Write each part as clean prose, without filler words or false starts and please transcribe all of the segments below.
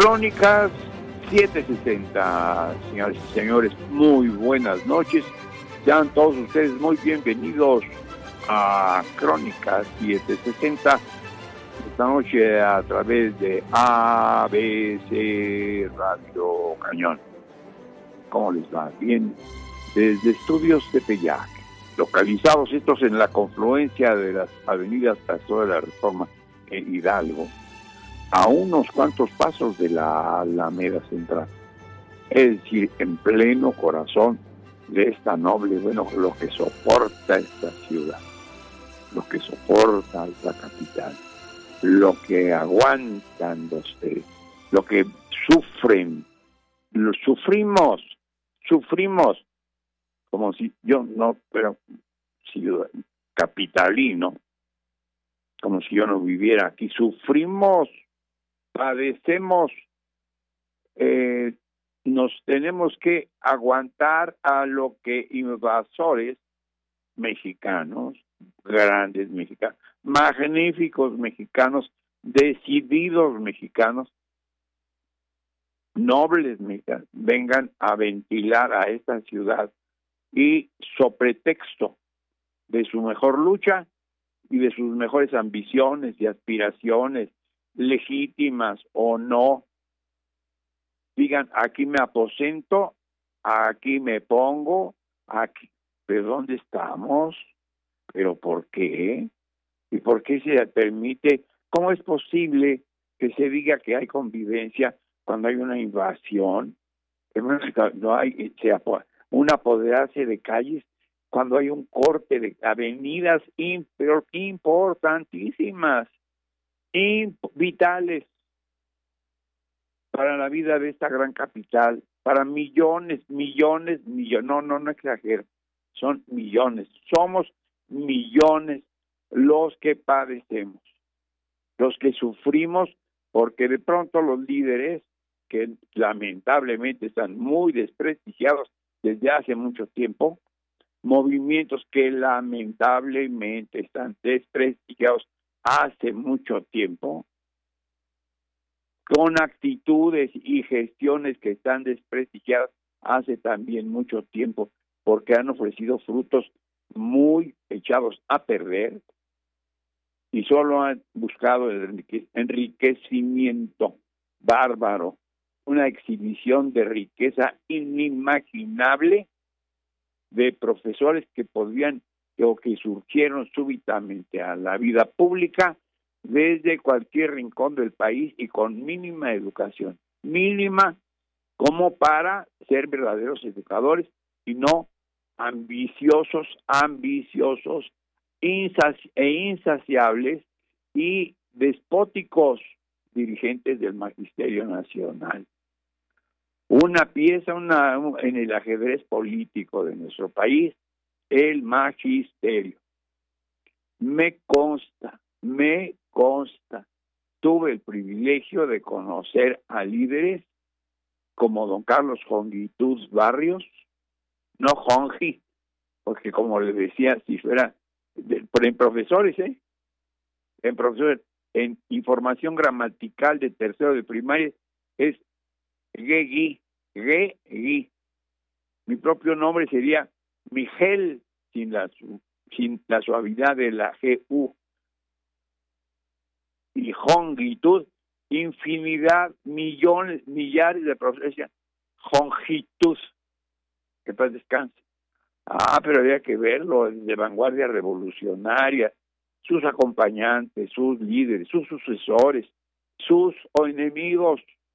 Crónicas 760, señores y señores, muy buenas noches. Sean todos ustedes muy bienvenidos a Crónicas 760. Esta noche a través de ABC Radio Cañón. ¿Cómo les va? Bien, desde estudios de Tepeyac, localizados estos en la confluencia de las avenidas Paseo de la Reforma e Hidalgo, a unos cuantos pasos de la Alameda Central, es decir, en pleno corazón de esta noble, bueno, lo que soporta esta ciudad, lo que soporta esta capital, lo que aguantan ustedes, lo que sufren, lo sufrimos, como si yo no, pero si yo capitalino, como si yo no viviera aquí, sufrimos, padecemos, nos tenemos que aguantar a lo que invasores mexicanos, grandes mexicanos, magníficos mexicanos, decididos mexicanos, nobles mexicanos, vengan a ventilar a esta ciudad y sobre pretexto de su mejor lucha y de sus mejores ambiciones y aspiraciones, legítimas o no, digan, aquí me aposento, aquí me pongo, aquí, ¿pero dónde estamos? ¿Pero por qué? ¿Y por qué se permite? ¿Cómo es posible que se diga que hay convivencia cuando hay una invasión? No hay un apoderarse de calles cuando hay un corte de avenidas importantísimas, vitales para la vida de esta gran capital, para millones, no exagero, son millones, somos millones los que padecemos, los que sufrimos, porque de pronto los líderes, que lamentablemente están muy desprestigiados desde hace mucho tiempo, movimientos que lamentablemente están desprestigiados hace mucho tiempo, con actitudes y gestiones que están desprestigiadas hace también mucho tiempo, porque han ofrecido frutos muy echados a perder y solo han buscado el enriquecimiento bárbaro, una exhibición de riqueza inimaginable de profesores que podían o que surgieron súbitamente a la vida pública desde cualquier rincón del país y con mínima educación, mínima como para ser verdaderos educadores y no ambiciosos insaciables y despóticos dirigentes del Magisterio Nacional. Una pieza en el ajedrez político de nuestro país, el Magisterio. Me consta, tuve el privilegio de conocer a líderes como don Carlos Jongitud Barrios, no Jongi, porque como le decía, si fuera en profesores, en información gramatical de tercero de primaria, es Gui. Mi propio nombre sería Miguel, sin la suavidad de la GU. Y Jongitud, infinidad, millones, millares de profesores, Jongitud, que paz descanse. Pero había que verlo, de vanguardia revolucionaria, sus acompañantes, sus líderes, sus sucesores, sus enemigos.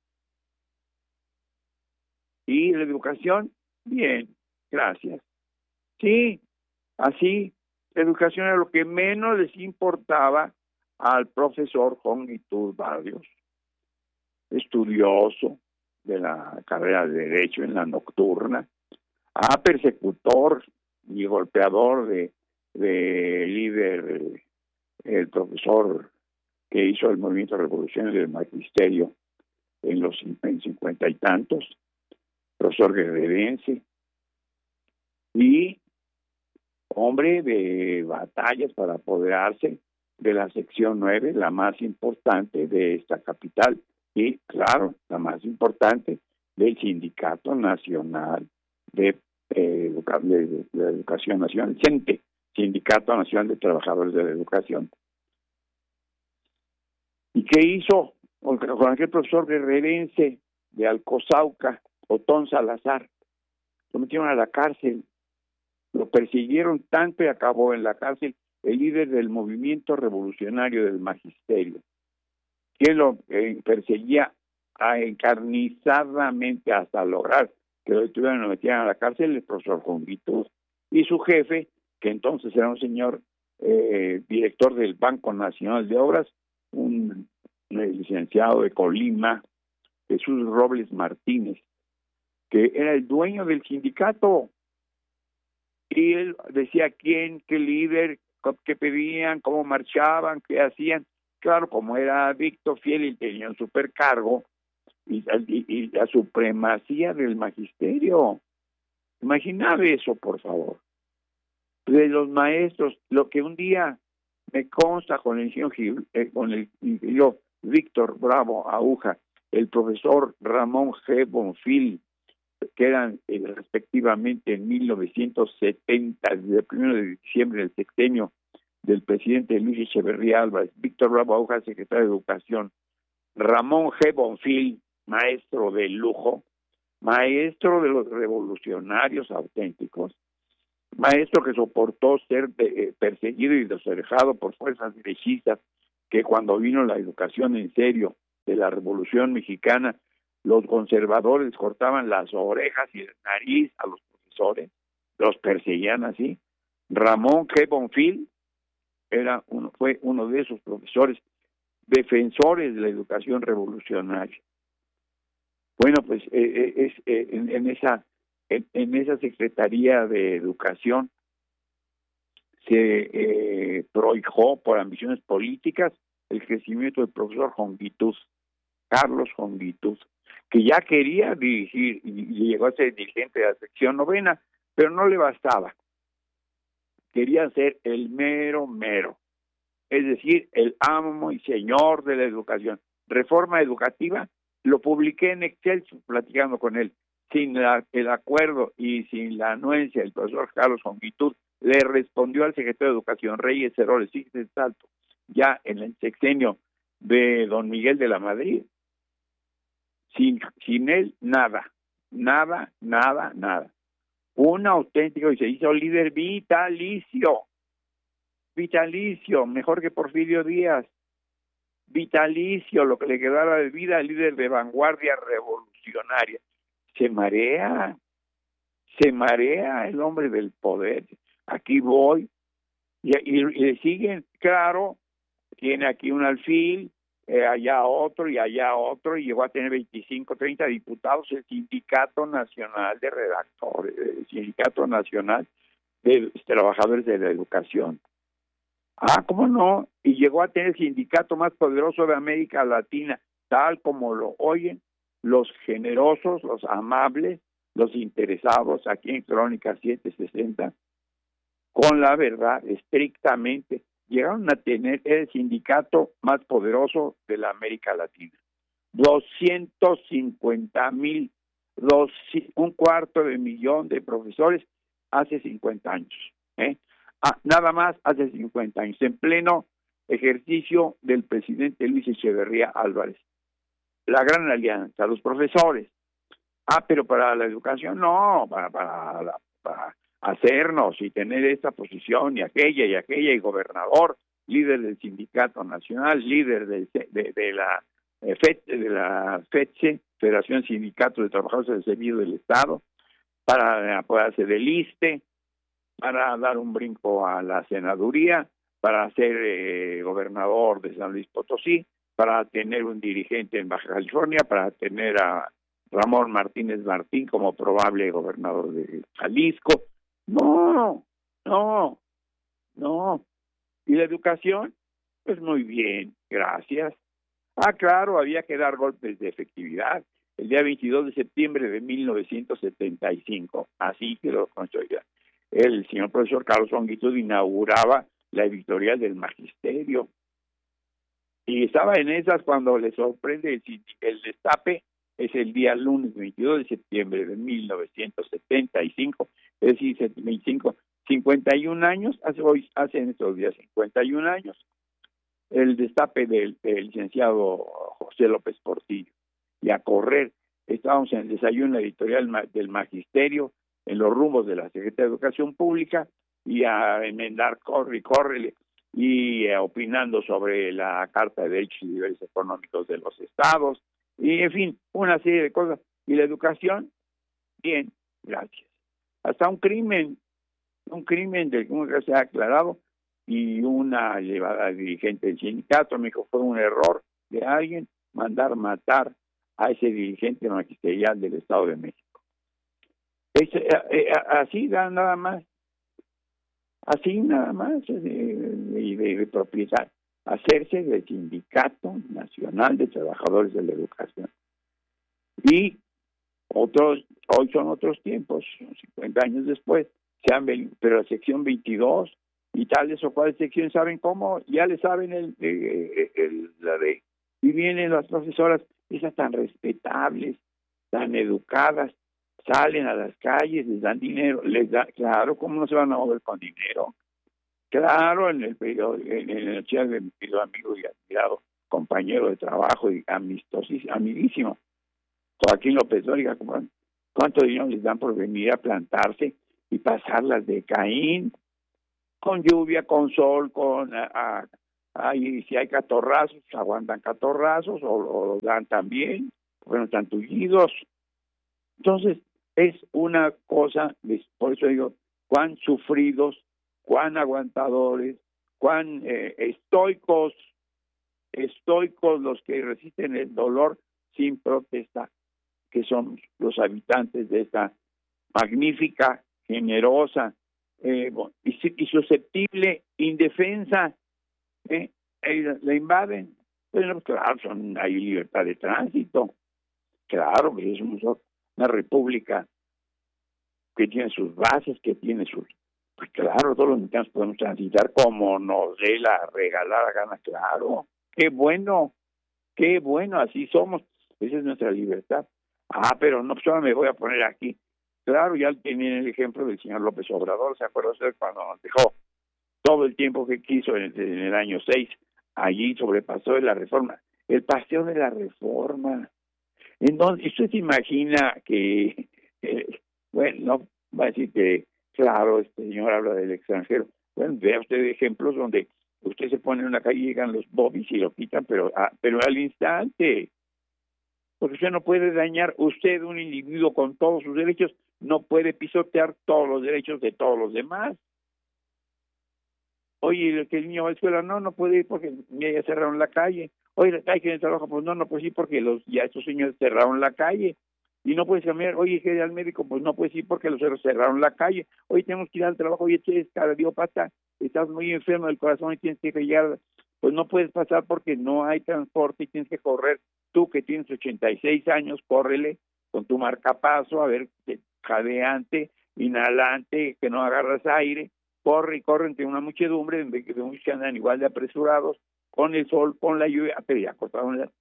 ¿Y la educación? Bien, gracias. Sí, así, la educación era lo que menos les importaba al profesor Jongitud Barrios, estudioso de la carrera de Derecho en la nocturna, persecutor y golpeador de líder, el profesor que hizo el movimiento revolucionario del Magisterio en 50 y tantos, profesor guerrerense, y hombre de batallas para apoderarse de la sección 9, la más importante de esta capital, y claro, la más importante, del Sindicato Nacional de la Educación Nacional, CENTE, Sindicato Nacional de Trabajadores de la Educación. ¿Y qué hizo con aquel profesor guerrerense de Alcozauca, Otón Salazar? Lo metieron a la cárcel, lo persiguieron tanto y acabó en la cárcel el líder del movimiento revolucionario del magisterio, quien lo perseguía encarnizadamente hasta lograr que lo detuvieran y lo metieran a la cárcel, el profesor Juan Vitus, y su jefe, que entonces era un señor director del Banco Nacional de Obras, un licenciado de Colima, Jesús Robles Martínez, que era el dueño del sindicato. Y él decía quién, qué líder, qué pedían, cómo marchaban, qué hacían. Claro, como era Víctor Fiel y tenía un supercargo y la supremacía del magisterio. Imaginad eso, por favor. De los maestros, lo que un día me consta con el ingeniero Víctor Bravo Aguja, el profesor Ramón G. Bonfil, que eran respectivamente en 1970, desde el 1 de diciembre del sexenio del presidente Luis Echeverría Álvarez, Víctor Bravo Aguja, secretario de Educación, Ramón G. Bonfil, maestro de lujo, maestro de los revolucionarios auténticos, maestro que soportó ser perseguido y desorejado por fuerzas derechistas, que cuando vino la educación en serio de la Revolución Mexicana, los conservadores cortaban las orejas y la nariz a los profesores, los perseguían así. Ramón G. Bonfil fue uno de esos profesores defensores de la educación revolucionaria. Bueno, pues en esa Secretaría de Educación se prohijó por ambiciones políticas el crecimiento del profesor Honguitus, Carlos Honguitus, que ya quería dirigir y llegó a ser dirigente de la sección 9, pero no le bastaba. Quería ser el mero, es decir, el amo y señor de la educación. Reforma educativa, lo publiqué en Excelsior platicando con él. Sin el acuerdo y sin la anuencia del profesor Carlos Honguitus, le respondió al secretario de Educación, Reyes Heroles, fíjese Salto, ya en el sexenio de don Miguel de la Madrid. Sin él, nada. Un auténtico, y se hizo líder vitalicio, mejor que Porfirio Díaz, vitalicio, lo que le quedara de vida, líder de vanguardia revolucionaria. Se marea el hombre del poder. Aquí voy, y le siguen, claro, tiene aquí un alfil, allá otro, y llegó a tener 25, 30 diputados, el Sindicato Nacional de Redactores, el Sindicato Nacional de Trabajadores de la Educación. ¿Cómo no? Y llegó a tener el sindicato más poderoso de América Latina, tal como lo oyen los generosos, los amables, los interesados aquí en Crónica 760, con la verdad, estrictamente. Llegaron a tener el sindicato más poderoso de la América Latina. 250,000, un cuarto de millón de profesores hace 50 años. Nada más hace 50 años, en pleno ejercicio del presidente Luis Echeverría Álvarez. La gran alianza, los profesores. Pero para la educación no, para hacernos y tener esta posición y aquella, y gobernador, líder del Sindicato Nacional, líder de la FETSE, Federación Sindicato de Trabajadores del Servicio del Estado, para apoderarse del ISSSTE, para dar un brinco a la senaduría, para ser gobernador de San Luis Potosí, para tener un dirigente en Baja California, para tener a Ramón Martínez Martín como probable gobernador de Jalisco. No. ¿Y la educación? Pues muy bien, gracias. Claro, había que dar golpes de efectividad. El día 22 de septiembre de 1975, así que lo construía. El señor profesor Carlos Honguitus inauguraba la editorial del Magisterio. Y estaba en esas cuando le sorprende el destape. Es el día lunes 22 de septiembre de 1975, es decir, 51 años, hace en estos días 51 años, el destape del licenciado José López Portillo. Y a correr, estábamos en el desayuno editorial del Magisterio, en los rumbos de la Secretaría de Educación Pública, y a enmendar, córrele, y opinando sobre la Carta de Derechos y Deberes Económicos de los Estados, y en fin, una serie de cosas. Y la educación, bien, gracias. Hasta un crimen del que se ha aclarado, y una elevada dirigente del sindicato me dijo, fue un error de alguien mandar matar a ese dirigente magisterial del Estado de México. Así nada más, de propiedad, hacerse del Sindicato Nacional de Trabajadores de la Educación. Y hoy son otros tiempos, 50 años después, pero la sección 22 y tales o cuales secciones saben cómo, ya le saben la de, y vienen las profesoras, esas tan respetables, tan educadas, salen a las calles, les dan dinero, claro, ¿cómo no se van a mover con dinero? Claro, en el periodo, en el chat de mi querido amigo y admirado compañero de trabajo y amiguísimo, Joaquín López Dóriga, ¿cuánto dinero les dan por venir a plantarse y pasarlas de Caín? Con lluvia, con sol, si hay catorrazos, aguantan catorrazos o los dan también, porque no están tullidos. Entonces, es una cosa, por eso digo, cuán sufridos, cuán aguantadores, cuán estoicos los que resisten el dolor sin protestar, que son los habitantes de esta magnífica, generosa, y susceptible, indefensa, la invaden. Bueno, pues claro, hay libertad de tránsito, claro, que es una república que tiene sus bases, que tiene pues claro, todos los mexicanos podemos transitar como nos dé la regalada gana, claro, qué bueno, así somos, esa es nuestra libertad. Pero no, pues ahora me voy a poner aquí. Claro, ya tienen el ejemplo del señor López Obrador, ¿se acuerda usted cuando nos dejó todo el tiempo que quiso en el año 6? Allí sobrepasó de la reforma, el paseo de la reforma. Entonces, ¿usted se imagina que, bueno, no va a decir que, claro, este señor habla del extranjero? Bueno, vea usted ejemplos donde usted se pone en una calle y llegan los bobbies y lo quitan, pero al instante. Porque usted no puede dañar, un individuo con todos sus derechos, no puede pisotear todos los derechos de todos los demás. Oye, que el niño va a la escuela, no puede ir porque ya cerraron la calle. Oye, hay que ir al trabajo, pues no puede ir porque ya estos señores cerraron la calle. Y no puedes cambiar, oye, que ir al médico, pues no puedes ir porque los cerraron la calle. Oye, tenemos que ir al trabajo, oye, eres cardiópata, estás muy enfermo del corazón y tienes que llegar, pues no puedes pasar porque no hay transporte y tienes que correr. Tú que tienes 86 años, córrele con tu marcapaso, a ver, jadeante, inhalante, que no agarras aire, corre entre una muchedumbre, de muchos que andan igual de apresurados, con el sol, con la lluvia, pero ya cortaron la...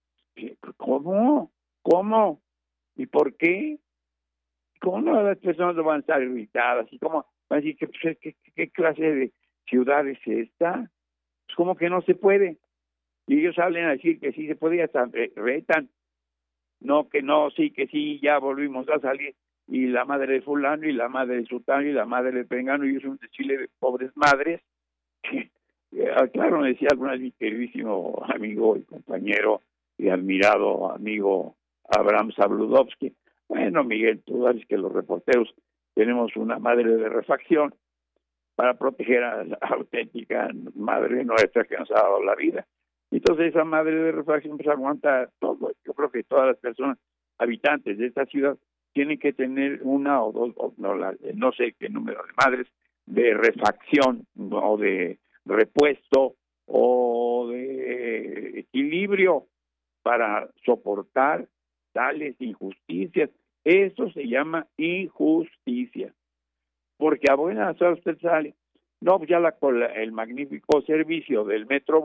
¿Cómo? ¿Y por qué? ¿Cómo no las personas van a estar irritadas? ¿Y cómo van a decir qué clase de ciudad es esta? Pues como que no se puede. Y ellos salen a decir que sí se puede, hasta retan. No, que no, sí, que sí, ya volvimos a salir. Y la madre de fulano, y la madre de sultano, y la madre de pengano, y es un desfile de pobres madres. Claro, me decía alguna vez mi queridísimo amigo y compañero y admirado amigo Abraham Sabludovsky. Bueno, Miguel, tú sabes que los reporteros tenemos una madre de refacción para proteger a la auténtica madre nuestra que nos ha dado la vida. Entonces esa madre de refacción pues aguanta todo. Yo creo que todas las personas habitantes de esta ciudad tienen que tener una o dos, no sé qué número de madres de refacción o de repuesto o de equilibrio para soportar tales injusticias. Eso se llama injusticia. Porque a buenas horas usted sale, no, pues ya el magnífico servicio del Metrobús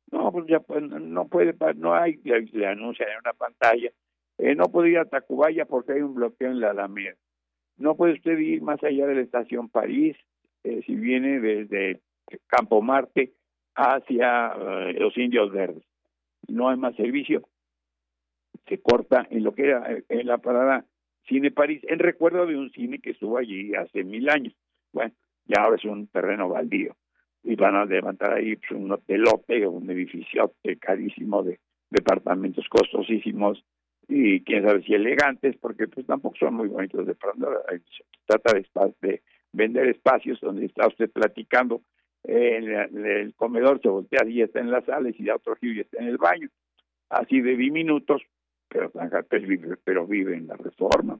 No, pues ya pues, no puede, no hay, le anuncian en una pantalla, no puede ir a Tacubaya porque hay un bloqueo en la Alameda. No puede usted ir más allá de la estación París, si viene desde Campo Marte hacia los Indios Verdes. No hay más servicio, se corta en lo que era en la parada Cine París, en recuerdo de un cine que estuvo allí hace 1000 años. Bueno, ya ahora es un terreno baldío y van a levantar ahí pues, un hotelote, un edificio carísimo de departamentos costosísimos y quién sabe si elegantes, porque pues tampoco son muy bonitos de pronto. Se trata de vender espacios donde está usted platicando, el comedor se voltea y está en la sala y si da otro giro y está en el baño, así de diminutos, pero vive en la Reforma.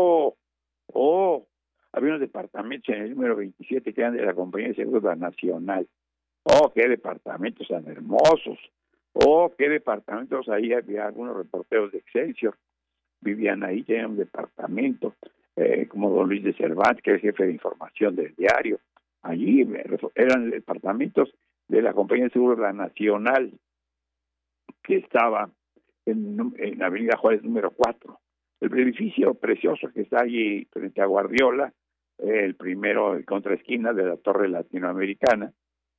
Había unos departamentos en el número 27 que eran de la Compañía de Seguros Nacional. Qué departamentos tan hermosos. Qué departamentos. Ahí había algunos reporteros de Excelsior, vivían ahí, tenían un departamento, como don Luis de Cervantes, que es jefe de información del diario. Allí eran departamentos de la Compañía de Seguros Nacional, que estaba en Avenida Juárez número 4. El edificio precioso que está allí frente a Guardiola, el primero en contraesquina de la Torre Latinoamericana,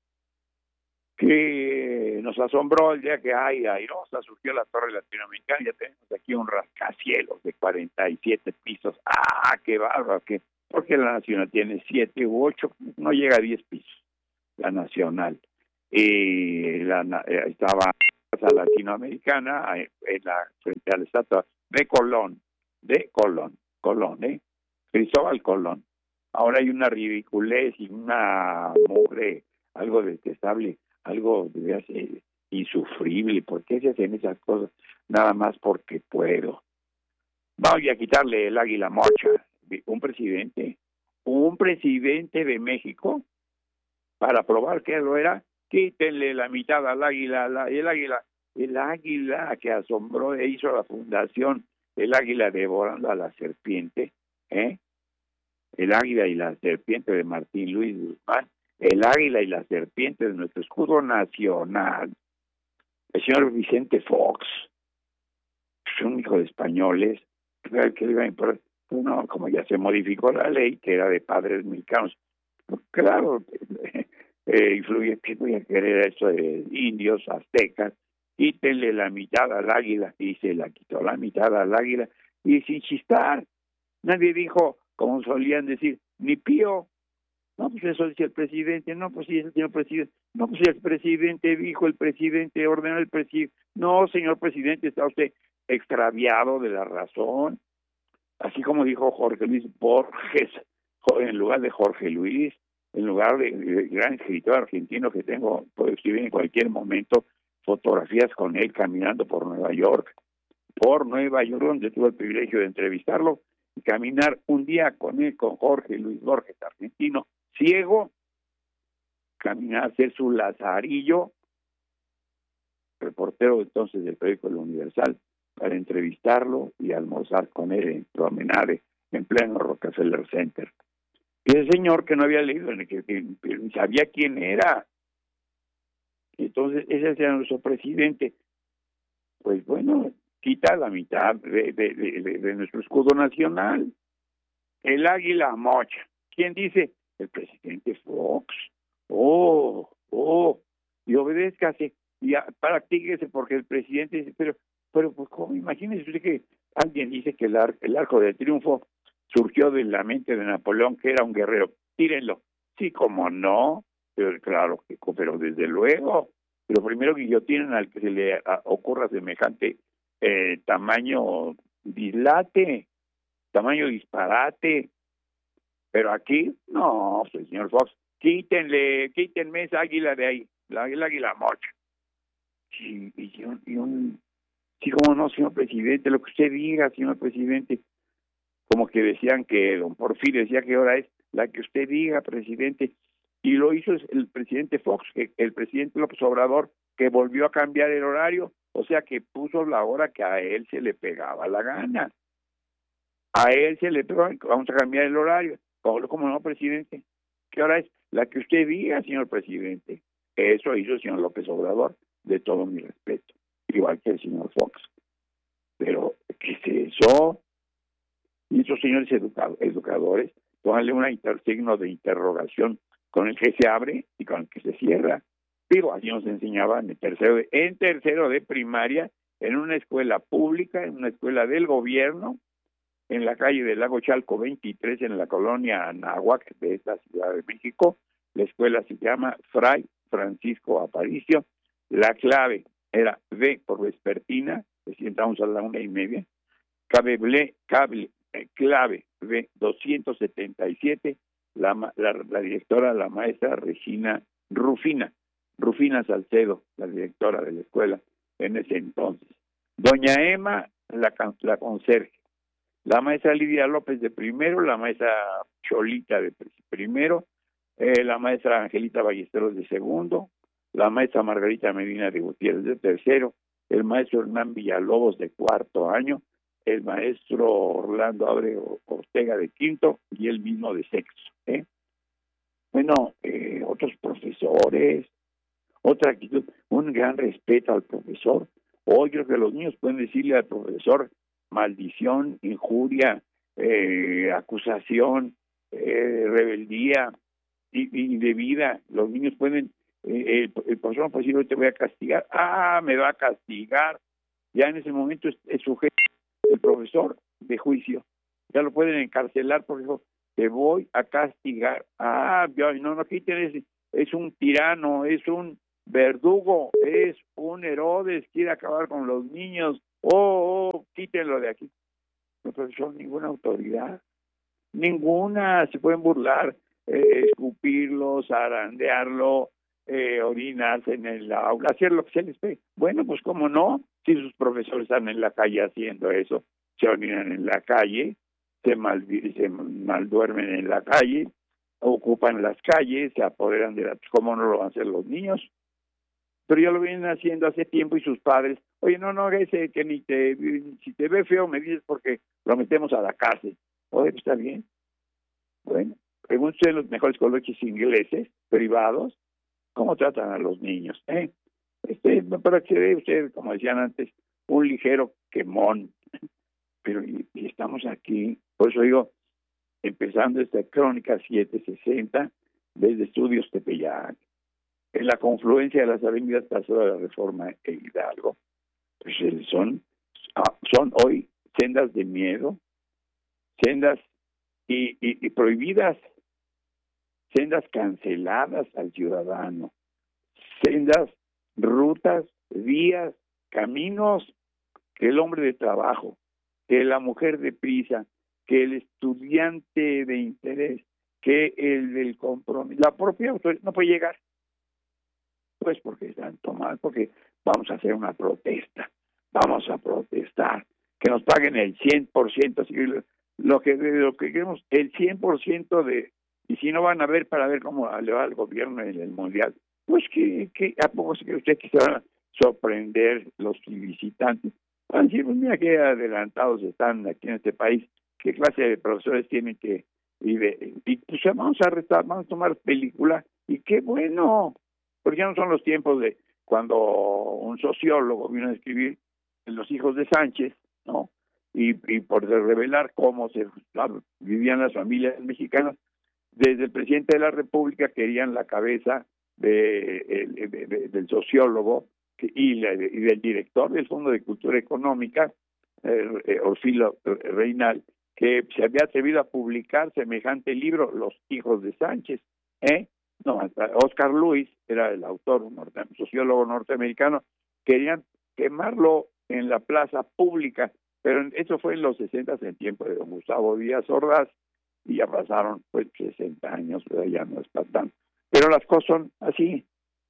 que nos asombró el día que airosa surgió la Torre Latinoamericana. Ya tenemos aquí un rascacielos de 47 pisos. ¡Qué bárbaro! Porque la Nacional tiene 7 u 8, no llega a 10 pisos, la Nacional. Y estaba la Latinoamericana frente a la estatua de Colón, Cristóbal Colón. Ahora hay una ridiculez y una mugre, algo detestable, algo insufrible. ¿Por qué se hacen esas cosas? Nada más porque puedo. Voy a quitarle el águila mocha. Un presidente de México, para probar que lo era, quítenle la mitad al águila, el águila que asombró e hizo la fundación, el águila devorando a la serpiente, el águila y la serpiente de Martín Luis Guzmán, el águila y la serpiente de nuestro escudo nacional, el señor Vicente Fox, es un hijo de españoles, que le iba a importar. No, como ya se modificó la ley, que era de padres mexicanos, pues claro, influye, que voy a querer eso de indios, aztecas, quítenle la mitad al águila, y se la quitó la mitad al águila, y sin chistar, nadie dijo, como solían decir, ni pío. No, pues eso decía el presidente. No, pues sí, es el señor presidente. No, pues el presidente dijo, el presidente ordenó, el presidente. No, señor presidente, está usted extraviado de la razón. Así como dijo Jorge Luis Borges, en lugar de Jorge Luis, en lugar de gran escritor argentino que tengo, puedo escribir en cualquier momento fotografías con él caminando por Nueva York, donde tuve el privilegio de entrevistarlo, y caminar un día con él, con Jorge Luis Borges, argentino, ciego, caminar, hacer su lazarillo, reportero entonces del periódico El Universal, para entrevistarlo y almorzar con él en promenade, en pleno Rockefeller Center. Y ese señor que no había leído, que ni sabía quién era. Entonces, ese era nuestro presidente. Pues bueno, quita la mitad de nuestro escudo nacional. El águila mocha. ¿Quién dice? El presidente Fox. Y obedézcase y practíquese, porque el presidente dice, pero pues cómo, imagínese usted que alguien dice que el arco del triunfo surgió de la mente de Napoleón, que era un guerrero. Tírenlo. Sí, como no, pero claro, pero desde luego. Pero primero guillotinan al que se le ocurra semejante tamaño disparate. Pero aquí, no, pues, señor Fox, quítenme esa águila de ahí, el águila mocha. Sí, sí, como no, señor presidente, lo que usted diga, señor presidente. Como que decían que don Porfirio decía que ahora es la que usted diga, presidente. Y lo hizo el presidente Fox, el presidente López Obrador, que volvió a cambiar el horario, o sea que puso la hora que a él se le pegaba la gana. A él se le pegó, vamos a cambiar el horario. ¿Cómo no, presidente? ¿Qué hora es? La que usted diga, señor presidente. Eso hizo el señor López Obrador. de todo mi respeto, igual que el señor Fox. Pero, ¿qué es eso? Y esos señores educadores, pónganle un signo de interrogación con el que se abre y con el que se cierra. Pero así nos enseñaban en tercero de primaria, en una escuela pública, en una escuela del gobierno, en la calle del Lago Chalco 23, en la colonia Anáhuac de esta Ciudad de México. La escuela se llama Fray Francisco Aparicio. La clave era V por vespertina, entramos a la 1:30, clave B 277, la directora, la maestra Regina Rufina Salcedo, la directora de la escuela en ese entonces. Doña Emma, la conserje. La maestra Lidia López de primero, la maestra Cholita de primero, la maestra Angelita Ballesteros de segundo, la maestra Margarita Medina de Gutiérrez de tercero, el maestro Hernán Villalobos de cuarto año, el maestro Orlando Abreu Ortega de quinto y él mismo de sexto. Bueno, otros profesores, otra actitud, un gran respeto al profesor. Hoy creo que los niños pueden decirle al profesor maldición, injuria, acusación, rebeldía indebida. Los niños pueden, el profesor no puede decir, hoy te voy a castigar. Me va a castigar. Ya en ese momento es sujeto el profesor de juicio. Ya lo pueden encarcelar porque dijo, te voy a castigar. No, quiten, es un tirano, es un verdugo, es un Herodes, quiere acabar con los niños. Quítenlo de aquí. No, profesor, ninguna autoridad, ninguna. Se pueden burlar, escupirlo, zarandearlo, orinarse en el aula, hacer lo que se les pide. Bueno, pues cómo no, si sus profesores están en la calle haciendo eso, se orinan en la calle, se malduermen en la calle, ocupan las calles, se apoderan de ¿cómo no lo van a hacer los niños? Pero ya lo vienen haciendo hace tiempo y sus padres, oye, no, ese que si te ve feo me dices porque lo metemos a la cárcel. Oye, está bien. Bueno, pregúntese en los mejores colegios ingleses, privados, cómo tratan a los niños. Para que ve usted, como decían antes, un ligero quemón. Pero y estamos aquí, por eso digo, empezando esta crónica 760 desde Estudios Tepeyac, en la confluencia de las avenidas Paseo de la Reforma e Hidalgo, pues son hoy sendas de miedo, sendas y prohibidas, sendas canceladas al ciudadano, sendas, rutas, vías, caminos que el hombre de trabajo, que la mujer de prisa, que el estudiante de interés, que el del compromiso, la propia autoridad no puede llegar. Pues porque están tomados, porque vamos a hacer una protesta, vamos a protestar, que nos paguen el 100%, así lo que queremos, el 100% y si no van a ver para ver cómo le va al gobierno en el mundial, pues que ¿a poco se cree usted que se van a sorprender los visitantes? Van a decir, pues mira qué adelantados están aquí en este país, qué clase de profesores tienen que y pues vamos a tomar película, y qué bueno, porque ya no son los tiempos de cuando un sociólogo vino a escribir Los hijos de Sánchez, ¿no? Y por revelar cómo vivían las familias mexicanas, desde el presidente de la República querían la cabeza del sociólogo y del director del Fondo de Cultura Económica, Orfilo Reinal, que se había atrevido a publicar semejante libro, Los hijos de Sánchez. Oscar Lewis era el autor, un sociólogo norteamericano, querían quemarlo en la plaza pública, pero eso fue en los 60, en tiempo de don Gustavo Díaz Ordaz, y ya pasaron pues 60 años, pero ya no es para tanto. Pero las cosas son así,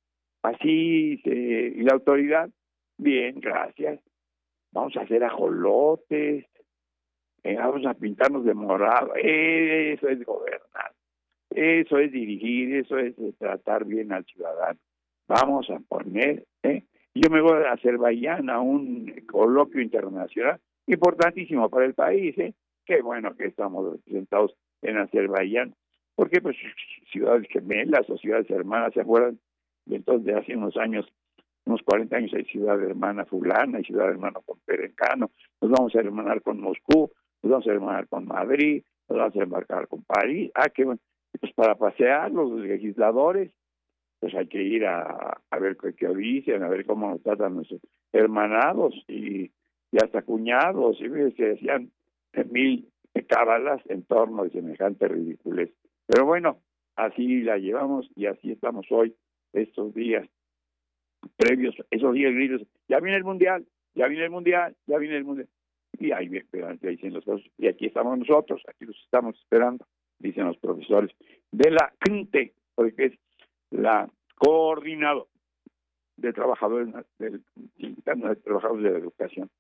y la autoridad, bien, gracias, vamos a hacer ajolotes, vamos a pintarnos de morado. Eso es gobernar, eso es dirigir, eso es tratar bien al ciudadano. Vamos a poner, yo me voy a Azerbaiyán a un coloquio internacional importantísimo para el país, qué bueno que estamos representados en Azerbaiyán, porque pues ciudades gemelas o ciudades hermanas, ¿se acuerdan? Y entonces hace unos años unos 40 años hay ciudad hermana fulana, hay ciudad hermana con Perengano, nos vamos a hermanar con Moscú, nos vamos a hermanar con Madrid, nos vamos a embarcar con París. Qué bueno. Pues para pasear los legisladores, pues hay que ir a ver qué dicen, a ver cómo nos tratan nuestros hermanados y hasta cuñados, y se decían 1000 cábalas en torno de semejante ridiculez. Pero bueno, así la llevamos y así estamos hoy, estos días previos, esos días gritos, ya viene el mundial, ya viene el mundial, ya viene el mundial. Y ahí dicen los cosas, y aquí estamos nosotros, aquí los estamos esperando, dicen los profesores de la CNTE, porque es la coordinadora de trabajadores del Sindicato de Trabajadores de la Educación.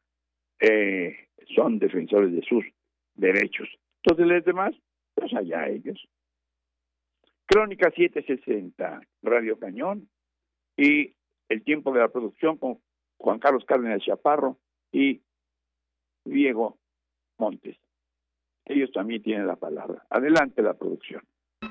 Son defensores de sus derechos. Entonces, los demás, pues allá ellos. Crónica 760, Radio Cañón, y el tiempo de la producción con Juan Carlos Cárdenas Chaparro y Diego Montes. Ellos también tienen la palabra. Adelante la producción.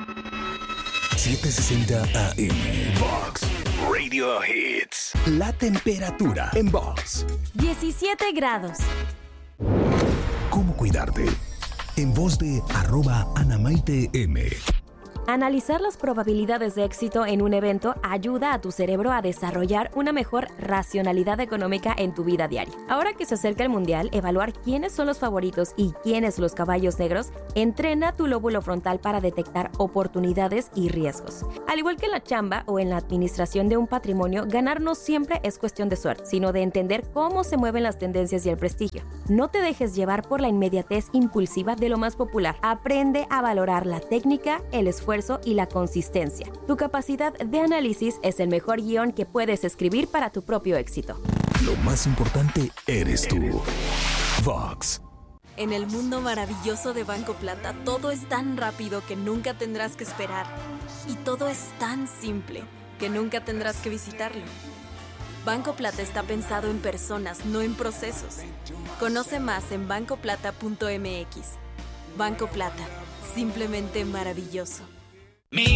760 AM. Vox Radio Hits. La temperatura en Vox. 17 grados. ¿Cómo cuidarte? En voz de @AnamaiteM. Analizar las probabilidades de éxito en un evento ayuda a tu cerebro a desarrollar una mejor racionalidad económica en tu vida diaria. Ahora que se acerca el mundial, evaluar quiénes son los favoritos y quiénes los caballos negros entrena tu lóbulo frontal para detectar oportunidades y riesgos. Al igual que en la chamba o en la administración de un patrimonio, ganar no siempre es cuestión de suerte, sino de entender cómo se mueven las tendencias y el prestigio. No te dejes llevar por la inmediatez impulsiva de lo más popular. Aprende a valorar la técnica, el esfuerzo y la consistencia. Tu capacidad de análisis es el mejor guión que puedes escribir para tu propio éxito. Lo más importante eres tú. Vox. En el mundo maravilloso de Banco Plata, todo es tan rápido que nunca tendrás que esperar. Y todo es tan simple que nunca tendrás que visitarlo. Banco Plata está pensado en personas, no en procesos. Conoce más en bancoplata.mx. Banco Plata, simplemente maravilloso.